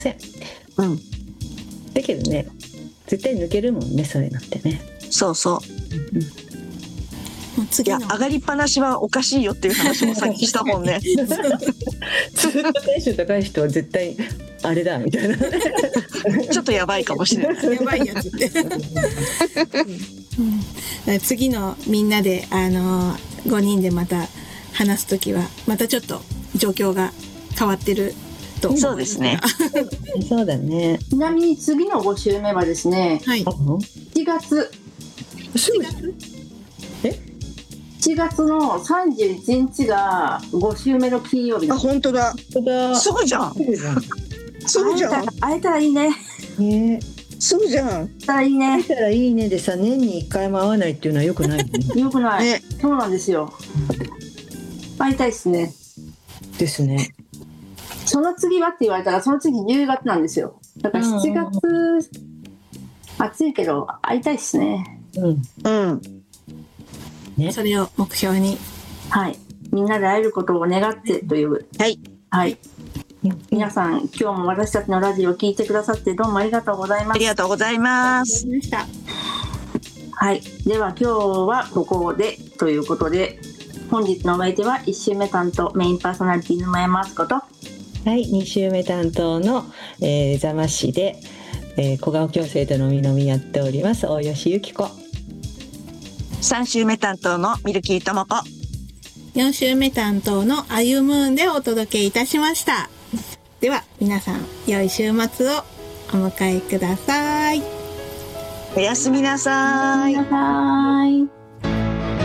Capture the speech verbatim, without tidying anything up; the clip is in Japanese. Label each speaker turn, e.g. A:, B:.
A: せん。
B: うん。
A: だけどね、絶対抜けるもんね、そういうのってね。
B: そうそう。
A: うん、
B: もう次のいや、上がりっぱなしはおかしいよっていう話もさっきしたもんね。ず
A: っとテンション高い人は絶対あれだみたいな。
B: ちょっとやばいかもしれない。
C: やばいやつって。うん、次のみんなであのごにんでまた話すときはまたちょっと状況が変わってると思います。
B: そうですね。
A: そうだね。
D: ちなみに次のご週目はですね、
C: はい、
D: しちがつ
A: すぐえ
D: しちがつのさんじゅういちにちがご週目の金曜日です。
B: あ、本当だ。すぐじゃん。すぐじゃん。
D: 会えたらいいね。
A: ね、
B: すぐじゃん。
D: 会えたらいいね。
A: 会えたらいいねでさ、年にいっかいも会わないっていうのはよくないよね。
D: よくない、
B: ね、
D: そうなんですよ。会いたいですね。
A: ですね。
D: その次はって言われたらその次じゅうがつなんですよ。だからしちがつ、うん、暑いけど会いたいですね。
A: うん
B: うん
A: ね、
C: それを目標に、
D: はい、みんなで会えることを願ってという、
B: はい、
D: はい、皆さん今日も私たちのラジオを聞いてくださってどうもありがとうございます。
B: ありがとうございます。
D: はい、では今日はここでということで、本日のお相手はいち週目担当メインパーソナリティの前マスこと、
A: はい、に週目担当の、えー、座間市で、えー、小顔矯正とのみのみやっております大吉由紀子、
B: さん週目担当のミルキーともこ、
C: よん週目担当のあゆムーンでお届けいたしました。では皆さん良い週末をお迎えください。
B: おやすみなさい。
D: おやすみなさい。